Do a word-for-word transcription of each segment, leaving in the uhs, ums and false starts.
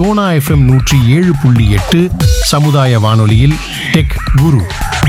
Sona FM நூற்றி ஏழு புள்ளி எட்டு சமுதாய வானொலியில் டெக் குரு.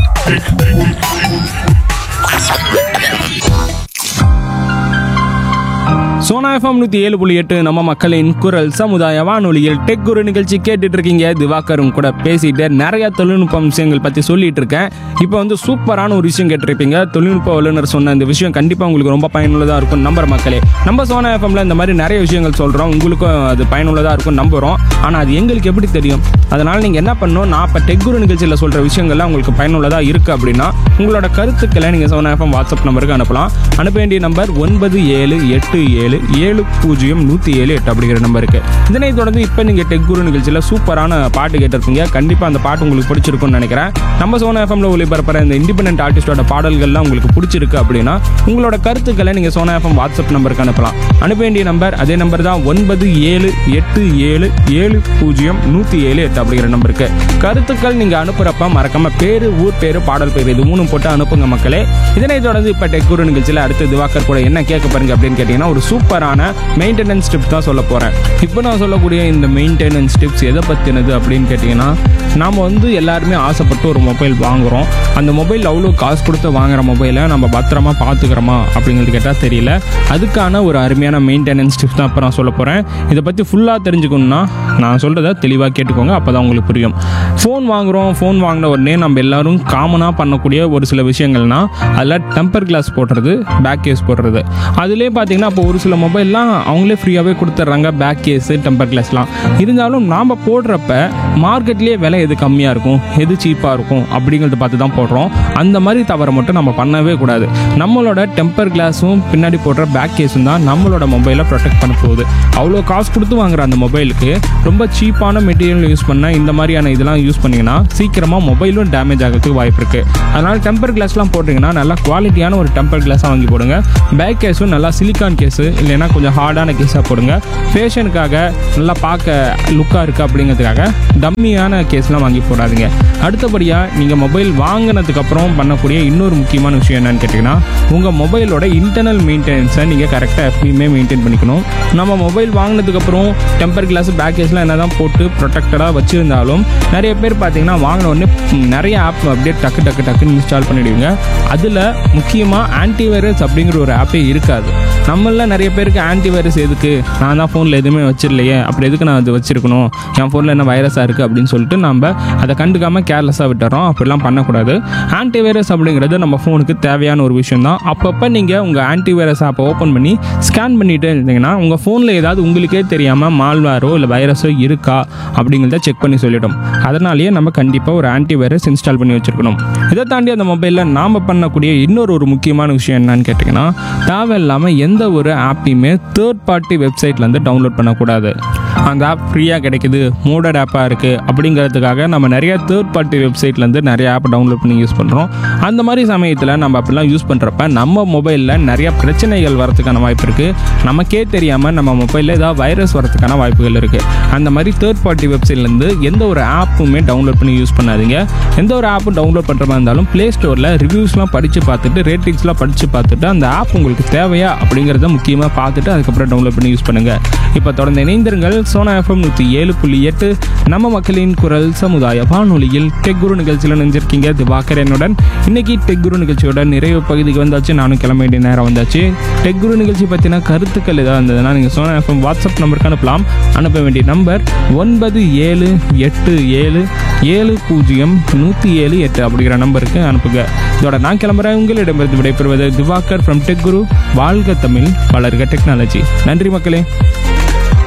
சோனா எஃப்எம் நூற்றி ஏழு புள்ளி எட்டு நம்ம மக்களின் குரல் சமுதாய வானொலியில் டெக் குரு நிகழ்ச்சி கேட்டுட்டு இருக்கீங்க. திவாகரும் கூட பேசிட்டு நிறைய தொழில்நுட்ப விஷயங்கள் பற்றி சொல்லிட்டு இருக்கேன். இப்போ வந்து சூப்பரான ஒரு விஷயம் கேட்டிருப்பீங்க. தொழில்நுட்ப வல்லுநர் சொன்ன இந்த விஷயம் கண்டிப்பாக உங்களுக்கு ரொம்ப பயனுள்ளதாக இருக்கும் நம்புற மக்களே. நம்ம சோனா எஃப்எம்ல இந்த மாதிரி நிறைய விஷயங்கள் சொல்கிறோம், உங்களுக்கும் அது பயனுள்ளதாக இருக்கும் நம்புகிறோம். ஆனால் அது எங்களுக்கு எப்படி தெரியும்? அதனால் நீங்கள் என்ன பண்ணணும், நான் இப்போ டெக் குரு நிகழ்ச்சியில் சொல்கிற விஷயங்கள்லாம் உங்களுக்கு பயனுள்ளதாக இருக்குது அப்படின்னா உங்களோட கருத்துக்களை நீங்கள் சோனா எஃப்எம் வாட்ஸ்அப் நம்பருக்கு அனுப்பலாம். அனுப்ப வேண்டிய நம்பர் ஒன்பது ஏழு எட்டு ஏழு ஏழு பூஜ்ஜியம் நூற்றி ஏழு எட்டு அப்படிங்கிற நம்பருக்கு. இதனை தொடர்ந்து இப்போ நீங்கள் டெக் குரு நிகழ்ச்சியில் சூப்பரான பாட்டு கேட்டிருப்பீங்க. கண்டிப்பாக அந்த பாட்டு உங்களுக்கு பிடிச்சிருக்கும்னு நினைக்கிறேன். நம்ம சோனா எஃப்எம்ல ஒளிபரப்புற இந்த இண்டிபெண்டன்ட் ஆர்டிஸ்டோட பாடல்கள்லாம் உங்களுக்கு பிடிச்சிருக்கு அப்படின்னா உங்களோட கருத்துக்களை நீங்கள் சோனா எஃப்எம் வாட்ஸ்அப் நம்பருக்கு அனுப்பலாம். அனுப்ப வேண்டிய நம்பர் அதே நம்பர் தான் ஒன்பது ஏழு எட்டு ஏழு ஏழு பூஜ்ஜியம் நூற்றி ஏழு எட்டு அப்படிங்கிற நம்பருக்கு. கருத்துக்கள் நீங்கள் அனுப்புறப்ப மறக்காம பேரு, ஊர் பேரு, பாடல் பேர் இது மூணும் போட்டு அனுப்புங்க மக்களே. இதனை தொடர்ந்து இப்போ டெக் குரு நிகழ்ச்சியில் அடுத்து திவாகர் கூட என்ன கேட்க பாருங்க அப்படின்னு கேட்டீங்கன்னா ஒரு சூப்பரான மெயின்டெனன்ஸ் டிப்ஸ் தான் சொல்ல போகிறேன். இப்போ நான் சொல்லக்கூடிய இந்த மெயின்டெனன்ஸ் டிப்ஸ் எதை பற்றினது அப்படின்னு கேட்டிங்கன்னா, நாம் வந்து எல்லாருமே ஆசைப்பட்டு ஒரு மொபைல் வாங்குகிறோம். அந்த மொபைல் அவ்வளோ காசு கொடுத்து வாங்குகிற மொபைலை நம்ம பத்திரமா பார்த்துக்கிறோமா அப்படிங்கிறது கேட்டால் தெரியல. அதுக்கான ஒரு அருமையான மெயின்டெனன்ஸ் டிப்ஸ் தான் இப்போ நான் சொல்ல போகிறேன். இதை பற்றி ஃபுல்லாக தெரிஞ்சுக்கணுன்னா நான் சொல்கிறத தெளிவாக கேட்டுக்கோங்க, அப்போ தான் உங்களுக்கு புரியும். ஃபோன் வாங்குகிறோம், ஃபோன் வாங்கின உடனே நம்ம எல்லோரும் காமனாக பண்ணக்கூடிய ஒரு சில விஷயங்கள்னால் அதில் டெம்பர் கிளாஸ் போடுறது, பேக் கேஸ் போடுறது. அதுலேயே பார்த்தீங்கன்னா இப்போ ஒரு சில மொபைல்லாம் அவங்களே ஃப்ரீயாகவே கொடுத்துட்றாங்க பேக் கேஸு, டெம்பர் கிளாஸ்லாம். இருந்தாலும் நாம் போடுறப்ப மார்க்கெட்லேயே விலை எது கம்மியாக இருக்கும், எது சீப்பாக இருக்கும் அப்படிங்கிறத பார்த்து தான் போடுறோம். அந்த மாதிரி தவறை மட்டும் நம்ம பண்ணவே கூடாது. நம்மளோட டெம்பர் கிளாஸும் பின்னாடி போடுற பேக் கேஸும் தான் நம்மளோட மொபைலை ப்ரொடெக்ட் பண்ண போகுது. அவ்வளோ காசு கொடுத்து வாங்குற அந்த மொபைலுக்கு ரொம்ப சீப்பான மெட்டீரியல் யூஸ் பண்ண இந்த மாதிரியான இதெல்லாம் யூஸ் பண்ணிங்கன்னா சீக்கிரமாக மொபைலும் டேமேஜ் ஆகிறதுக்கு வாய்ப்பு இருக்குது. அதனால் டெம்பர் கிளாஸ்லாம் போட்டிங்கன்னா நல்லா குவாலிட்டியான ஒரு டெம்பர் கிளாஸாக வாங்கி போடுங்க. பேக் கேஸும் நல்லா சிலிக்கான் கேஸு இல்லைன்னா கொஞ்சம் ஹார்டான கேஸாக போடுங்க. ஃபேஷனுக்காக நல்லா பார்க்க லுக்காக இருக்குது அப்படிங்கிறதுக்காக டம்மியான கேஸ்லாம் வாங்கி போடாதீங்க. அடுத்தபடியாக நீங்கள் மொபைல் வாங்கினதுக்கப்புறம் பண்ணக்கூடிய இன்னொரு முக்கியமான விஷயம் என்னன்னு கேட்டிங்கன்னா, உங்கள் மொபைலோட இன்டர்னல் மெயின்டெனன்ஸை நீங்கள் கரெக்டாக எப்பயுமே மெயின்டைன் பண்ணிக்கணும். நம்ம மொபைல் வாங்கினதுக்கப்புறம் டெம்பர் கிளாஸ், பேக் கேஸ்லாம் என்ன தான் போட்டு ப்ரொடெக்டடாக வச்சுருந்தாலும் நிறைய பேர் பார்த்தீங்கன்னா வாங்கின உடனே நிறைய ஆப் அப்படியே டக்கு டக்கு டக்குன்னு இன்ஸ்டால் பண்ணிவிடுவீங்க. அதில் முக்கியமாக ஆன்டிவைரஸ் அப்படிங்கிற ஒரு ஆப்பே இருக்காது. நம்மள நிறைய பேருக்கு ஆன்டிவைரஸ் எதுக்கு, நான் தான் ஃபோனில் எதுவுமே வச்சிடலையே, அப்படி எதுக்கு நான் அது வச்சுருக்கணும், என் ஃபோனில் என்ன வைரஸாக இருக்குது அப்படின்னு சொல்லிட்டு நம்ம அதை கண்டுக்காமல் கேர்லெஸ்ஸாக விட்டுறோம். அப்படிலாம் பண்ணக்கூடாது. ஆன்டிவைரஸ் அப்படிங்கிறது நம்ம ஃபோனுக்கு தேவையான ஒரு விஷயம் தான். அப்பப்போ நீங்கள் உங்கள் ஆன்டிவைரஸ் ஆப்பை ஓப்பன் பண்ணி ஸ்கேன் பண்ணிகிட்டே இருந்தீங்கன்னா உங்கள் ஃபோனில் ஏதாவது உங்களுக்கே தெரியாமல் மால்வேரோ இல்லை வைரஸோ இருக்கா அப்படிங்கிறத செக் பண்ணி சொல்லிடும். அதனாலேயே நம்ம கண்டிப்பாக ஒரு ஆன்டிவைரஸ் இன்ஸ்டால் பண்ணி வச்சுருக்கணும். இதை தாண்டி அந்த மொபைலில் நாம் பண்ணக்கூடிய இன்னொரு ஒரு முக்கியமான விஷயம் என்னன்னு கேட்டிங்கன்னா, தேவையில்லாமல் எந்த ஒரு ஆப்பையுமே தேர்ட் பார்ட்டி வெப்சைட்லேருந்து டவுன்லோட் பண்ணக்கூடாது. அந்த ஆப் ஃப்ரீயாக கிடைக்குது, மோடட் ஆப்பாக இருக்குது அப்படிங்கிறதுக்காக நம்ம நிறைய தேர்ட் பார்ட்டி வெப்சைட்லேருந்து நிறைய ஆப் டவுன்லோட் பண்ணி யூஸ் பண்ணுறோம். அந்த மாதிரி சமயத்தில் நம்ம அப்படிலாம் யூஸ் பண்ணுறப்ப நம்ம மொபைலில் நிறைய பிரச்சனைகள் வரதுக்கான வாய்ப்பு இருக்குது. நமக்கே தெரியாமல் நம்ம மொபைலில் ஏதாவது வைரஸ் வரதுக்கான வாய்ப்புகள் இருக்குது. அந்த மாதிரி தேர்ட் பார்ட்டி வெப்சைட்லேருந்து எந்த ஒரு ஆப்புமே டவுன்லோட் பண்ணி யூஸ் பண்ணாதீங்க. எந்த ஒரு ஆப்பும் டவுன்லோட் பண்ணுற மாதிரி இருந்தாலும் ப்ளே ஸ்டோரில் ரிவ்யூஸ்லாம் படித்து பார்த்துட்டு, ரேட்டிங்ஸ்லாம் படித்து பார்த்துட்டு அந்த ஆப் உங்களுக்கு தேவையா அப்படிங்கிறத முக்கியமாக பார்த்துட்டு அதுக்கப்புறம் டவுன்லோட் பண்ணி யூஸ் பண்ணுங்கள். இப்போ தொடர்ந்து இணைந்திருங்கள். சோனா எஃப்எம் நூற்றி ஏழு புள்ளி எட்டு நம்ம மக்களின் குரல் சமுதாய வானொலியில் டெக் குரு நிகழ்ச்சியில் நினைஞ்சிருக்கீங்க திவாகர் என்னுடன். இன்னைக்கு டெக் குரு நிகழ்ச்சியோட நிறைவு பகுதிக்கு வந்தாச்சு. நானும் கிளம்ப வேண்டிய நேரம் வந்தாச்சு. டெக் குரு நிகழ்ச்சி பற்றின கருத்துக்கள் ஏதாவது இருந்ததுன்னா நீங்கள் சோனா எஃப்எம் வாட்ஸ்அப் நம்பருக்கு அனுப்பலாம். அனுப்ப வேண்டிய நம்பர் ஒன்பது ஏழு எட்டு ஏழு ஏழு பூஜ்ஜியம் நூற்றி ஏழு எட்டு அப்படிங்கிற நம்பருக்கு அனுப்புங்க. இதோட நான் கிளம்புறேன். உங்களிடமிருந்து விடைபெறுவது திவாகர் ஃப்ரம் டெக் குரு. வாழ்க தமிழ், வளர்க டெக்னாலஜி. நன்றி மக்களே.